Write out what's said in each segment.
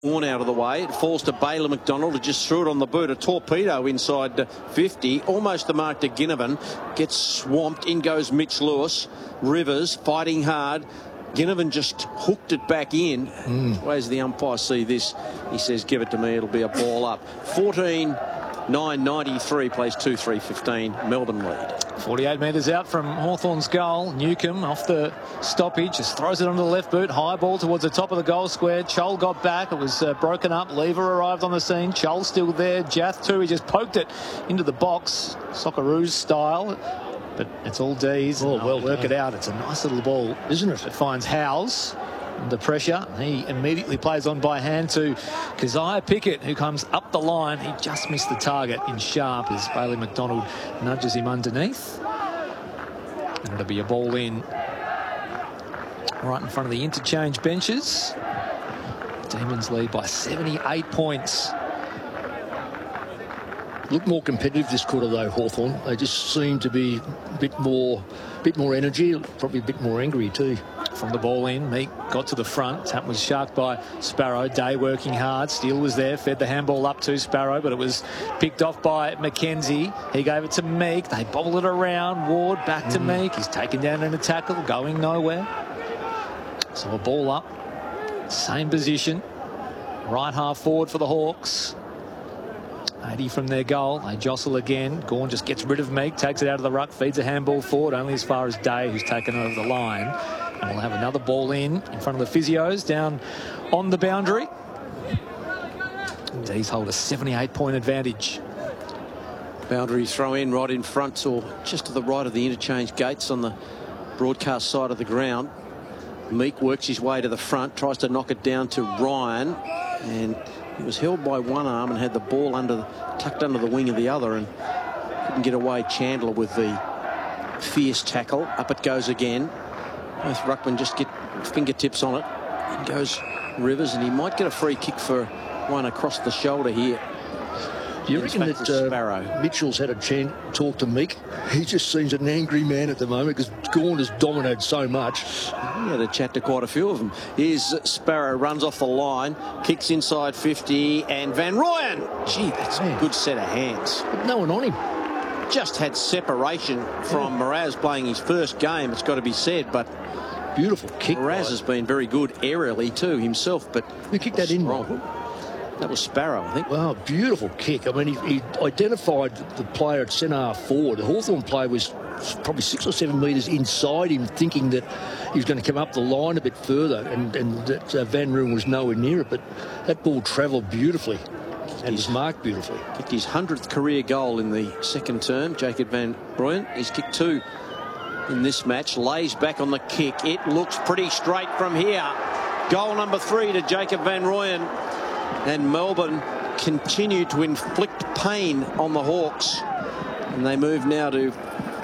Horn out of the way. It falls to Baylor McDonald, who just threw it on the boot. A torpedo inside 50, almost the mark to Ginnivan. Gets swamped. In goes Mitch Lewis. Rivers fighting hard. Ginnivan just hooked it back in. Where's the umpire see this? He says, give it to me. It'll be a ball up. 14-9-93 plays 2-3-15. Melbourne lead. 48 metres out from Hawthorn's goal. Newcombe off the stoppage, just throws it onto the left boot. High ball towards the top of the goal square. Chol got back. It was broken up. Lever arrived on the scene. Chol still there. Jath too. He just poked it into the box, Socceroos style. But it's all D's. Oh, well work done. it out. It's a nice little ball, isn't it? It finds Howes under pressure. He immediately plays on by hand to Keziah Pickett, who comes up the line. He just missed the target in sharp as Bailey McDonald nudges him underneath. And it'll be a ball in right in front of the interchange benches. Demons lead by 78 points. Look more competitive this quarter though, Hawthorn. They just seem to be a bit more energy, probably a bit more angry too. From the ball in, Meek got to the front. Tap was sharked by Sparrow. Day working hard. Steele was there, fed the handball up to Sparrow, but it was picked off by McKenzie. He gave it to Meek. They bobble it around. Ward back to Meek. He's taken down in a tackle, going nowhere. So a ball up. Same position. Right half forward for the Hawks. 80 from their goal. They jostle again. Gawn just gets rid of Meek, takes it out of the ruck, feeds a handball forward, only as far as Day, who's taken over the line. And we'll have another ball in front of the physios down on the boundary. D's hold a 78-point advantage. Boundary throw in right in front or just to the right of the interchange gates on the broadcast side of the ground. Meek works his way to the front, tries to knock it down to Ryan, and he was held by one arm and had the ball tucked under the wing of the other and couldn't get away. Chandler with the fierce tackle. Up it goes again. Both ruckmen just get fingertips on it. In goes Rivers, and he might get a free kick for one across the shoulder here. Do you reckon that Mitchell's had a talk to Meek? He just seems an angry man at the moment because Gawn has dominated so much. He had a chat to quite a few of them. Here's Sparrow, runs off the line, kicks inside 50, and Van Rooyen. Gee, that's a good set of hands. But no one on him. Just had separation from Mraz playing his first game, it's got to be said, but beautiful kick. Mraz has been very good aerially too himself, but who kicked that in? That was Sparrow, I think. Wow, beautiful kick. I mean, he identified the player at centre half forward. The Hawthorn player was probably 6 or 7 metres inside him, thinking that he was going to come up the line a bit further, and that Van Rooyen was nowhere near it. But that ball travelled beautifully and was marked beautifully. Kicked his 100th career goal in the second term, Jacob Van Rooyen. He's kicked 2 in this match. Lays back on the kick. It looks pretty straight from here. Goal number 3 to Jacob Van Rooyen. And Melbourne continue to inflict pain on the Hawks. And they move now to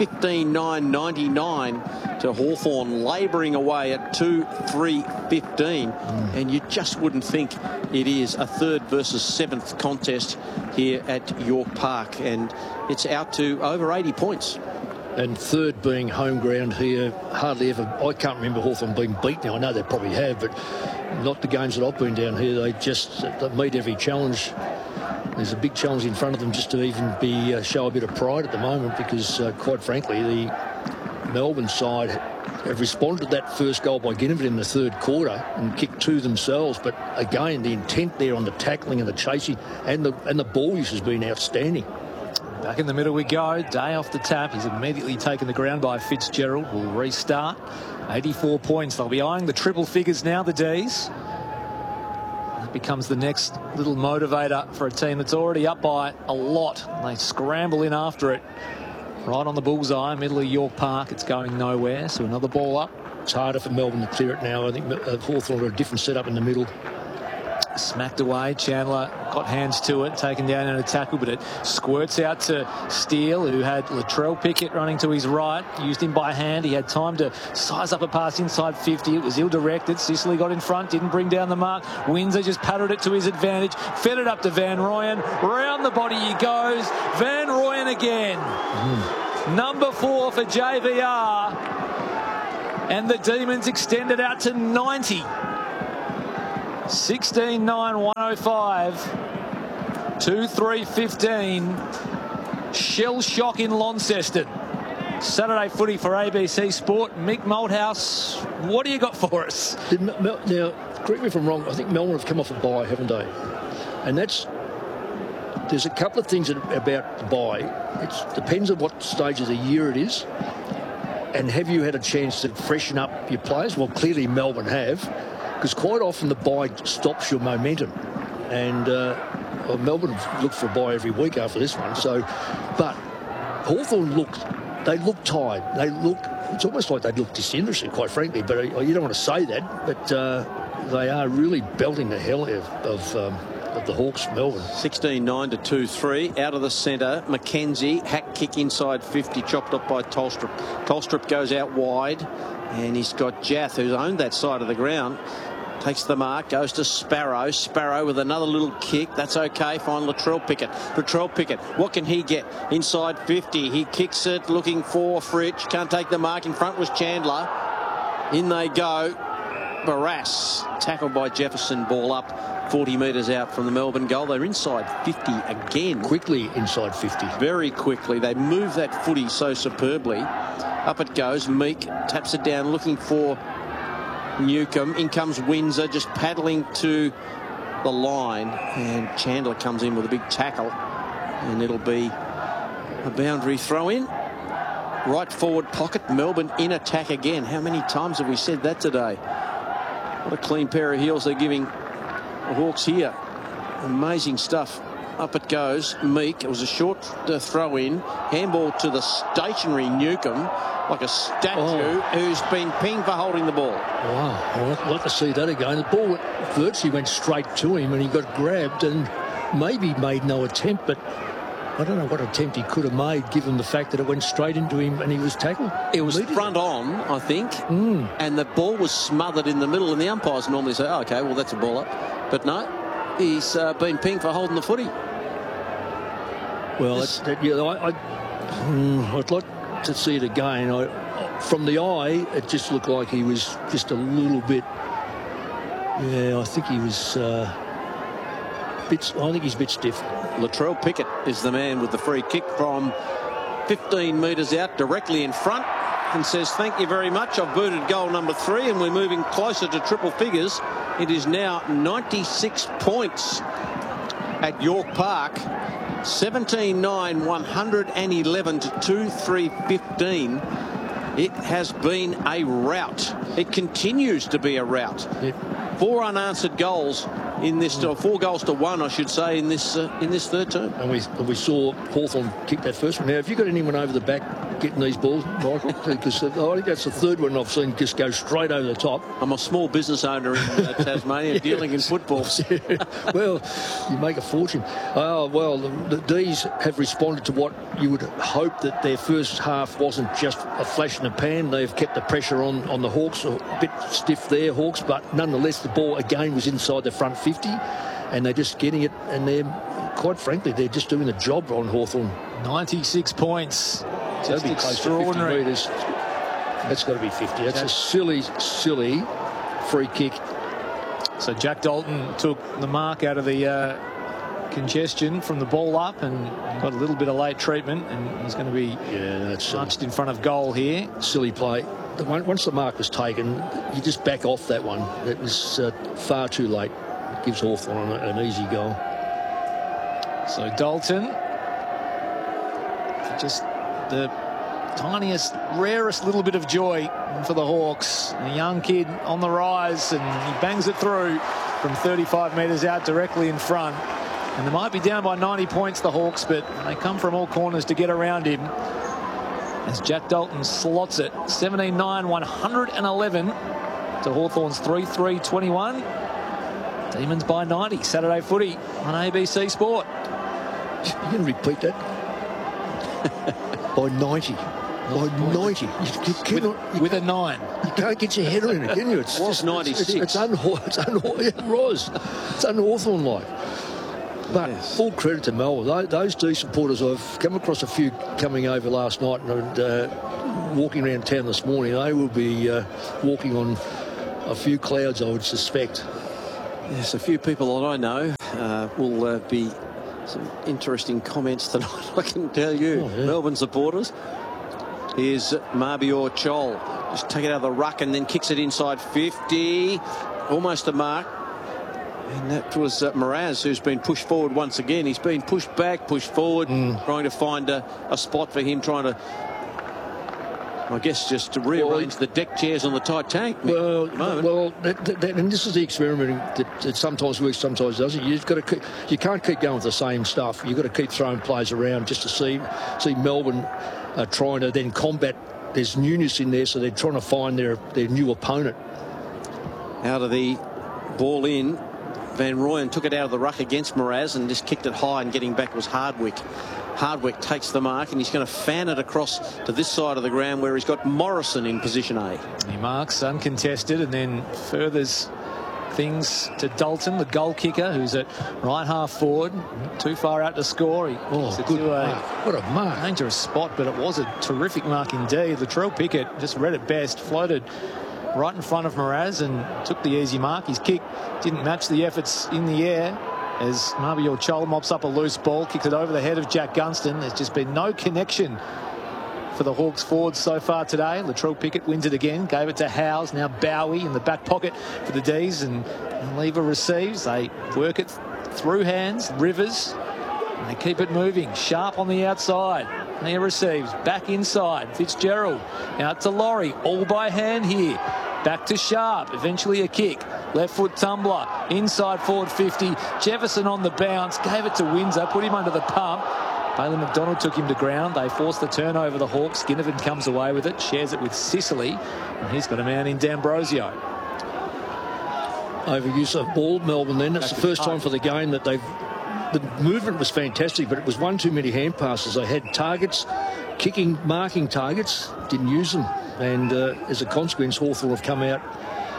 15-9-99 to Hawthorn, labouring away at 2-3-15. And you just wouldn't think it is a 3rd versus 7th contest here at York Park. And it's out to over 80 points. And 3rd being home ground here, hardly ever. I can't remember Hawthorn being beaten. I know they probably have, but not the games that I've been down here. They meet every challenge. There's a big challenge in front of them just to even show a bit of pride at the moment, because quite frankly, the Melbourne side have responded to that first goal by Ginnivan in the 3rd quarter and kicked 2 themselves. But again, the intent there on the tackling and the chasing and the ball use has been outstanding. Back in the middle we go. Day off the tap. He's immediately taken the ground by Fitzgerald. Will restart. 84 points. They'll be eyeing the triple figures now, the D's. That becomes the next little motivator for a team that's already up by a lot. They scramble in after it. Right on the bullseye, middle of York Park. It's going nowhere. So another ball up. It's harder for Melbourne to clear it now. I think Hawthorn got a different setup in the middle. Smacked away. Chandler got hands to it, taken down in a tackle, but it squirts out to Steele, who had Latrell Pickett running to his right, used him by hand. He had time to size up a pass inside 50. It was ill-directed. Sicily got in front, didn't bring down the mark. Windsor just patted it to his advantage, fed it up to Van Rooyen. Round the body he goes. Van Rooyen again. Number 4 for JVR. And the Demons extended out to 90. 16-9, 105. 2-3-15. Shell shock in Launceston. Saturday footy for ABC Sport. Mick Malthouse, what do you got for us? Now, correct me if I'm wrong, I think Melbourne have come off a bye, haven't they? And there's a couple of things about the bye. It depends on what stage of the year it is. And have you had a chance to freshen up your players? Well, clearly Melbourne have, because quite often the bye stops your momentum. And Melbourne look for a bye every week after this one. But Hawthorn they look tired. It's almost like they look disinterested, quite frankly. But you don't want to say that. But they are really belting the hell out of the Hawks, Melbourne. 16-9 to 2-3. Out of the centre, Mackenzie, hack kick inside 50, chopped up by Tolstrup. Tolstrup goes out wide, and he's got Jath, who's owned that side of the ground. Takes the mark, goes to Sparrow. Sparrow with another little kick. That's okay. Find Latrell Pickett. Latrell Pickett, what can he get? Inside 50. He kicks it, looking for Fritsch. Can't take the mark. In front was Chandler. In they go. Barrass, tackled by Jefferson. Ball up 40 metres out from the Melbourne goal. They're inside 50 again. Quickly inside 50. Very quickly. They move that footy so superbly. Up it goes. Meek taps it down, looking for Newcomb. In comes Windsor, just paddling to the line, and Chandler comes in with a big tackle, and it'll be a boundary throw in. Right forward pocket, Melbourne in attack again. How many times have we said that today? What a clean pair of heels they're giving the Hawks here. Amazing stuff. Up it goes. Meek. It was a short throw in. Handball to the stationary Newcomb, like a statue, who's been pinged for holding the ball. Wow, I'd like to see that again. The ball virtually went straight to him, and he got grabbed and maybe made no attempt, but I don't know what attempt he could have made, given the fact that it went straight into him and he was tackled. It was front on, I think, and the ball was smothered in the middle, and the umpires normally say, oh, OK, well, that's a ball up. But no, he's been pinged for holding the footy. Well, I'd like to see it again. From the eye, it just looked like he was just a little bit. Yeah, I think he was. I think he's a bit stiff. Latrell Pickett is the man with the free kick from 15 metres out, directly in front, and says, "Thank you very much. I've booted goal number 3, and we're moving closer to triple figures. It is now 96 points at York Park." 17-9, 111 to 2-3-15. It has been a rout. It continues to be a rout. Yep. 4 unanswered goals in this, 4 goals to 1, I should say, in this third term. And we saw Hawthorn kick that first one. Now, have you got anyone over the back getting these balls, Michael? Because I think that's the third one I've seen just go straight over the top. I'm a small business owner in Tasmania, dealing in football. Well, you make a fortune. Well, the D's have responded to what you would hope, that their first half wasn't just a flash in the pan. They've kept the pressure on the Hawks, a bit stiff there, Hawks, but nonetheless the ball again was inside the front 50, and they're just getting it, and quite frankly, they're just doing the job on Hawthorn. 96 points. Just extraordinary. That's got to be 50. That's a silly free kick. So Jack Dalton took the mark out of the congestion from the ball up and got a little bit of late treatment, and he's going to be punched in front of goal here. Silly play. Once the mark was taken, you just back off that one. It was far too late. It gives Hawthorn an easy goal. So Dalton, just the tiniest, rarest little bit of joy for the Hawks. A young kid on the rise, and he bangs it through from 35 metres out directly in front. And they might be down by 90 points, the Hawks, but they come from all corners to get around him. As Jack Dalton slots it, 17-9, 111 to Hawthorn's 3-3-21. Demons by 90. Saturday footy on ABC Sport. You can repeat that. By 90. By 90. You cannot, with a 9. You can't get your head around it, can you? It's just 96. It's un-Hawthorn-like. But full credit to Melbourne. Those D supporters, I've come across a few coming over last night and walking around town this morning. They will be walking on a few clouds, I would suspect. Yes, a few people that I know will be some interesting comments tonight, I can tell you. Oh, yeah. Melbourne supporters. Here's Mabior Chol. Just take it out of the ruck and then kicks it inside 50. Almost a mark. And that was Mraz, who's been pushed forward once again. He's been pushed back, pushed forward, trying to find a spot for him, trying to, I guess, just to rearrange the deck chairs on the Titanic. And this is the experiment that sometimes works, sometimes doesn't. You can't keep going with the same stuff. You've got to keep throwing players around just to see Melbourne trying to then combat. There's newness in there, so they're trying to find their new opponent. Out of the ball in, Van Rooyen took it out of the ruck against Mraz and just kicked it high, and getting back was Hardwick. Hardwick takes the mark and he's going to fan it across to this side of the ground where he's got Morrison in position A. He marks uncontested and then furthers things to Dalton, the goal kicker, who's at right half forward, too far out to score. Good mark. What a mark. Dangerous spot, but it was a terrific mark indeed. Latrell Pickett just read it best, floated right in front of Mraz and took the easy mark. His kick didn't match the efforts in the air as Mabior Chol mops up a loose ball, kicks it over the head of Jack Gunston. There's just been no connection for the Hawks forwards so far today. Latrell Pickett wins it again, gave it to Howes. Now Bowie in the back pocket for the D's, and Lever receives. They work it through hands. Rivers, and they keep it moving. Sharp on the outside. He receives back inside. Fitzgerald out to Laurie, all by hand here. Back to Sharp, eventually a kick. Left foot tumbler, inside forward 50. Jefferson on the bounce, gave it to Windsor, put him under the pump. Bailey McDonald took him to ground. They forced the turnover, the Hawks. Ginnivan comes away with it, shares it with Sicily, and he's got a man in D'Ambrosio. Overuse of ball, Melbourne then. It's the first time for the game that the movement was fantastic, but it was one too many hand passes. They had targets, marking targets, didn't use them. And as a consequence, Hawthorn have come out.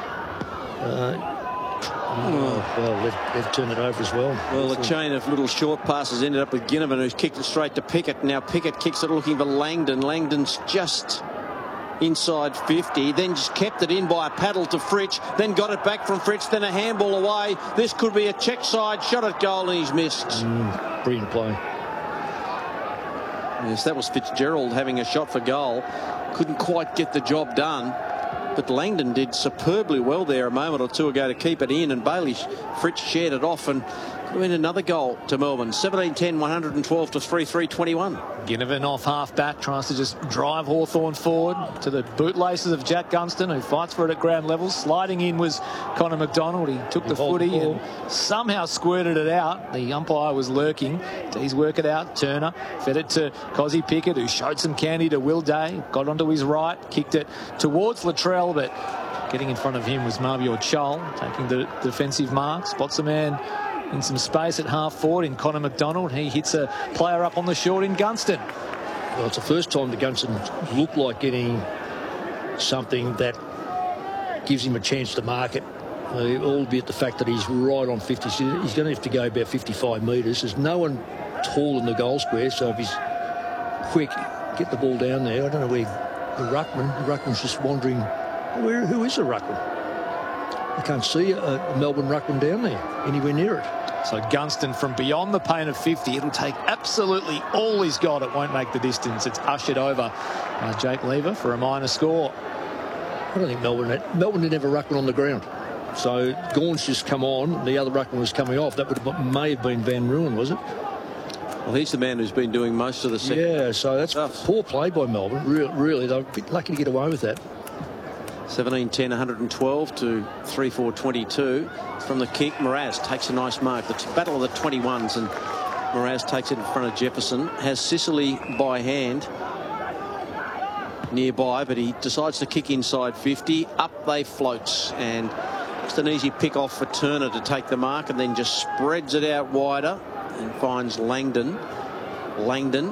They've turned it over as well. Well, a chain of little short passes ended up with Ginnivan, who's kicked it straight to Pickett. Now Pickett kicks it looking for Langdon. Langdon's just inside 50, then just kept it in by a paddle to Fritsch, then got it back from Fritsch, then a handball away. This could be a check side shot at goal, and he's missed. Brilliant play. Yes, that was Fitzgerald having a shot for goal. Couldn't quite get the job done, but Langdon did superbly well there a moment or two ago to keep it in, and Bailey Fritsch shared it off and could have been another goal to Melbourne. 17-10, 112 to 3-3-21. Ginnivan off half back, tries to just drive Hawthorn forward to the bootlaces of Jack Gunston, who fights for it at ground level. Sliding in was Connor McDonald. He took the footy and somehow squirted it out. The umpire was lurking. He's work it out. Turner fed it to Cozzy Pickett, who showed some candy to Will Day. Got onto his right, kicked it towards Latrell, but getting in front of him was Mabior Chol, taking the defensive mark. Spots a man in some space at half forward in Connor McDonald. He hits a player up on the short in Gunston. Well, it's the first time that Gunston looked like getting something that gives him a chance to mark it. Albeit the fact that he's right on 50. He's going to have to go about 55 metres. There's no one tall in the goal square, so if he's quick, get the ball down there. I don't know where the ruckman's just wandering. Who is the ruckman? I can't see a Melbourne ruckman down there, anywhere near it. So Gunston from beyond the paint of 50. It'll take absolutely all he's got. It won't make the distance. It's ushered over by Jake Lever for a minor score. I don't think Melbourne didn't have a ruckman on the ground. So Gawn's just come on. The other ruckman was coming off. That may have been Van Rooyen, was it? Well, he's the man who's been doing most of the second. Yeah, so that's poor play by Melbourne. Really, they're a bit lucky to get away with that. 17-10, 112 to 3-4-22 from the kick. Mraz takes a nice mark. The battle of the 21s, and Mraz takes it in front of Jefferson. Has Sicily by hand nearby, but he decides to kick inside 50. Up they floats, and just an easy pick off for Turner to take the mark, and then just spreads it out wider and finds Langdon. Langdon,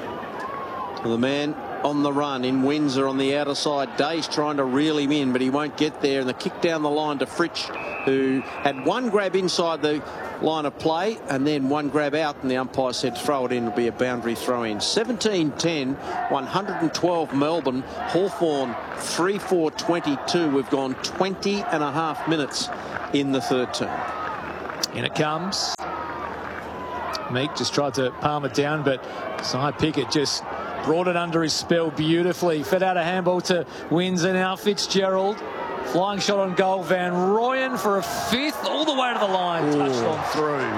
the man on the run in Windsor on the outer side. Day's trying to reel him in, but he won't get there. And the kick down the line to Fritsch, who had one grab inside the line of play and then one grab out, and the umpire said throw it in. It'll be a boundary throw in. 17-10, 112 Melbourne. Hawthorn 3-4-22. We've gone 20 and a half minutes in the third term. In it comes. Meek just tried to palm it down, but Cy Pickett just brought it under his spell beautifully. Fed out a handball to Windsor. Now Fitzgerald. Flying shot on goal. Van Rooyen for a fifth. All the way to the line. Touched on through.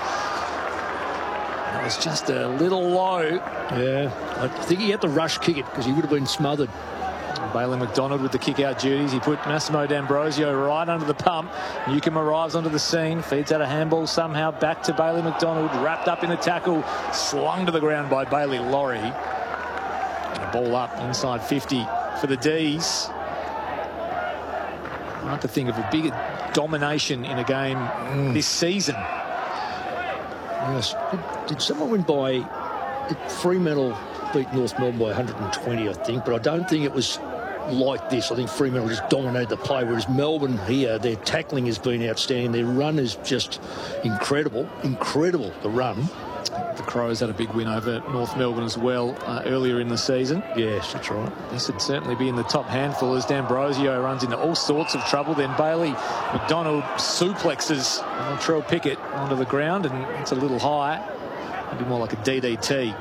It was just a little low. Yeah, I think he had to rush kick it because he would have been smothered. Bailey McDonald with the kick-out duties. He put Massimo D'Ambrosio right under the pump. Newcombe arrives onto the scene, feeds out a handball somehow back to Bailey McDonald, wrapped up in a tackle, slung to the ground by Bailey Laurie. And a ball up inside 50 for the D's. Hard to think of a bigger domination in a game this season. Yes. Did someone win by... Fremantle beat North Melbourne by 120, I think, but I don't think it was like this. I think Fremantle just dominated the play, whereas Melbourne here, their tackling has been outstanding. Their run is just incredible. Incredible, the run. The Crows had a big win over North Melbourne as well earlier in the season. Yes, that's right. This would certainly be in the top handful as D'Ambrosio runs into all sorts of trouble. Then Bailey McDonald suplexes Latrell Pickett onto the ground, and it's a little high. Maybe more like a DDT.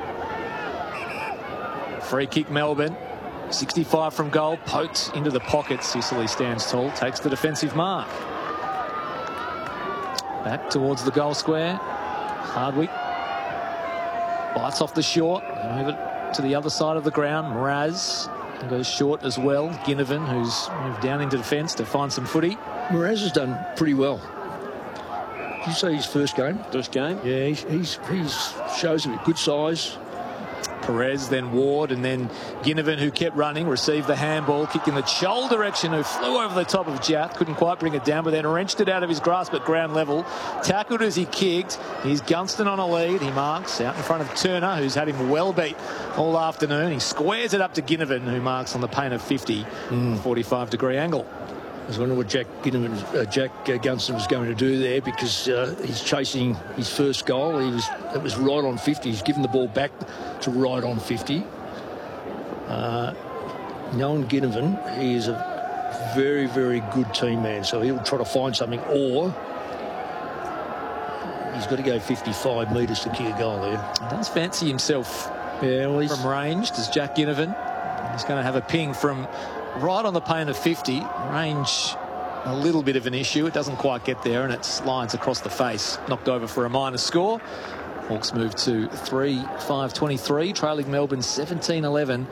Free kick Melbourne. 65 from goal. Poked into the pocket. Sicily stands tall. Takes the defensive mark. Back towards the goal square. Hardwick. Bites off the short. Move it to the other side of the ground. Mraz goes short as well. Ginnivan, who's moved down into defence to find some footy. Mraz has done pretty well. Did you say his first game? First game? Yeah, he's shows a good size. Perez, then Ward, and then Ginnivan, who kept running, received the handball, kicked in the Chol direction, who flew over the top of Jack, couldn't quite bring it down, but then wrenched it out of his grasp at ground level, tackled as he kicked. He's Gunston on a lead. He marks out in front of Turner, who's had him well beat all afternoon. He squares it up to Ginnivan, who marks on the pain of 50, 45-degree angle. I was wondering what Jack Gunston was going to do there, because he's chasing his first goal. It was right on 50. He's given the ball back to right on 50. Knowing Ginnivan, he is a very, very good team man, so he'll try to find something, or he's got to go 55 metres to kick a goal there. He does fancy himself from range, does Jack Ginnivan. He's going to have a ping from right on the pain of 50. Range a little bit of an issue. It doesn't quite get there, and it lines across the face. Knocked over for a minor score. Hawks move to 3-5-23, trailing Melbourne 17-11,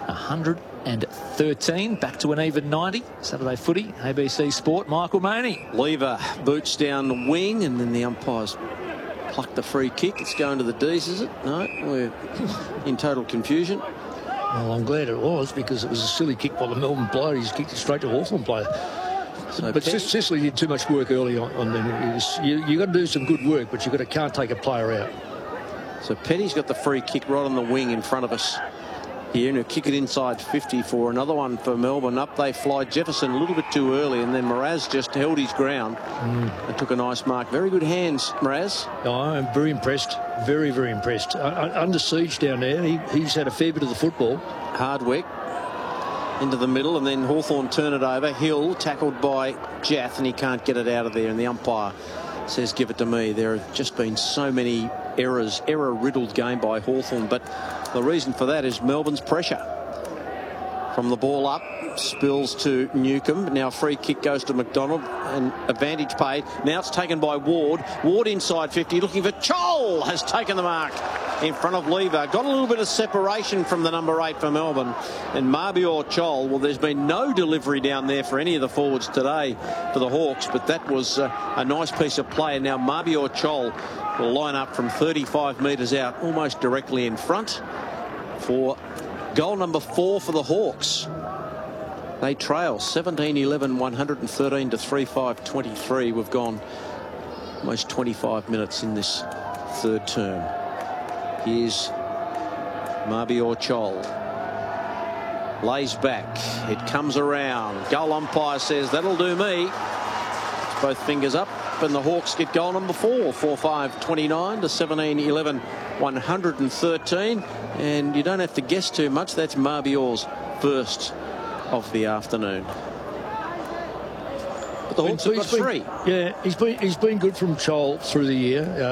113. Back to an even 90. Saturday footy, ABC Sport. Michael Maney. Lever boots down the wing, and then the umpires pluck the free kick. It's going to the D's, is it? No, we're in total confusion. Well, I'm glad it was, because it was a silly kick by the Melbourne player. He's kicked it straight to Hawthorn player. But Sicily did too much work early on then. You've got to do some good work, but can't take a player out. So Petty's got the free kick right on the wing in front of us here, and he'll kick it inside 50 for another one for Melbourne. Up they fly. Jefferson a little bit too early, and then Mraz just held his ground and took a nice mark. Very good hands, Mraz. Oh, I'm very impressed. Very, very impressed. Under siege down there. He's had a fair bit of the football. Hardwick into the middle, and then Hawthorn turn it over. Hill tackled by Jath, and he can't get it out of there, and the umpire says give it to me. There have just been so many errors, error-riddled game by Hawthorn, but the reason for that is Melbourne's pressure. From the ball up, spills to Newcombe. Now a free kick goes to McDonald, and advantage paid. Now it's taken by Ward. Ward inside 50, looking for Chol, has taken the mark in front of Lever. Got a little bit of separation from the number 8 for Melbourne. And Mabior Chol, well, there's been no delivery down there for any of the forwards today for the Hawks, but that was a nice piece of play. And now Mabior Chol will line up from 35 metres out, almost directly in front, for goal number 4 for the Hawks. They trail 17-11, 113 to 3-5-23. We've gone almost 25 minutes in this third term. Here's Mabior Chol. Lays back. It comes around. Goal umpire says, that'll do me. Both fingers up, and the Hawks get goal number 4. 4-5-29 to 17-11, 113. And you don't have to guess too much. That's Mabior's first of the afternoon. But the Hawks have got 3. Yeah, he's been good from trial through the year.